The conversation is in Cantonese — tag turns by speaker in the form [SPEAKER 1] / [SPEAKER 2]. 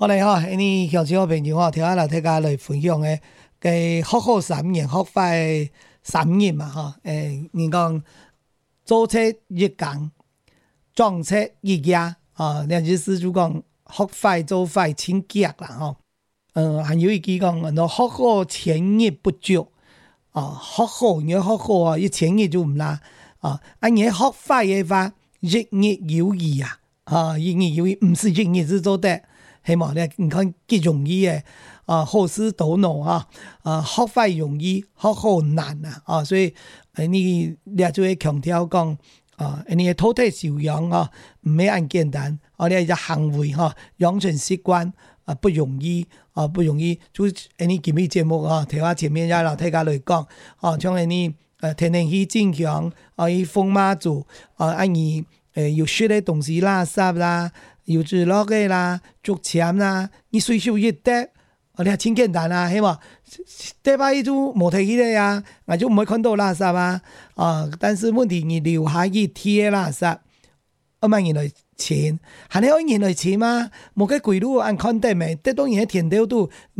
[SPEAKER 1] 好嘞哈，你鄉親好朋友哈，聽下來大家來分享嘅嘅學好3年，學快3年嘛哈。人講做冊一工，裝冊一夜啊，兩句詩就講學快做快千劫啦哈。還有一句講，學好千日不足啊，學好你學好啊，1000日就唔啦啊。你學快嘅話，一日有餘啊，一日有餘，唔是一日是做得。希望咧，你看幾容易嘅好事多難啊！學快容易，學好難啊！所以你就會強調講你嘅土地修養啊，唔係咁簡單，你嘅行為養成習慣不容易不容易。就你今日節目睇下前面也老大家來講像你天然氣增強以風馬祖你有雪嘅東西垃圾啦。有住落嘅啦，竹籤啦，你隨手一跌，你係真簡單啦，係嘛？跌把一就冇睇起嚟呀，我就唔會看到垃圾但是問題你留下一貼垃圾，2萬人來錢，係你可以人來錢嗎？冇個規律按看得未？得當然係填到度。